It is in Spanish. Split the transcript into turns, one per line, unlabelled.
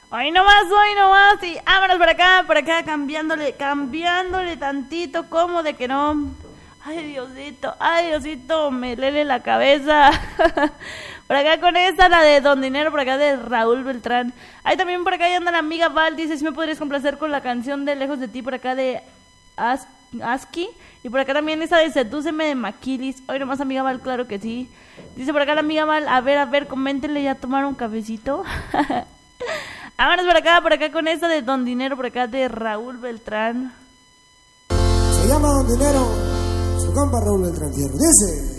Hoy nomás, y vámonos por acá, cambiándole tantito, como de que no. Ay, Diosito, me lele la cabeza. Por acá con esta, la de Don Dinero, por acá de Raúl Beltrán. Ahí también por acá ya anda la amiga Val, dice, si me podrías complacer con la canción de Lejos de ti, por acá de Aski. Y por acá también esa de Sedúceme de Maquilis. Hoy nomás, amiga Val, claro que sí. Dice por acá la amiga Val, a ver, coméntenle, ¿ya tomaron cafecito? Vámonos por acá con esta de Don Dinero, por acá de Raúl Beltrán.
Se llama Don Dinero, su compa Raúl Beltrán Fierro. Dice...